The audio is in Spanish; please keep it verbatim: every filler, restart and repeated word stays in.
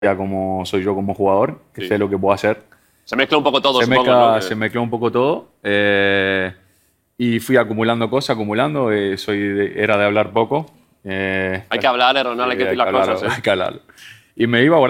ya como soy yo como jugador, que Sí. sé lo que puedo hacer. Se mezcla un poco todo, Se supongo, mezcla, ¿no? Que- se mezcló un poco todo eh, y fui acumulando cosas, acumulando. eh, soy de- era de hablar poco. eh, Hay que hablar, eh, Ronald, sí, hay que decir las hablarlo, cosas, ¿eh? hay que hablarlo. Y me iba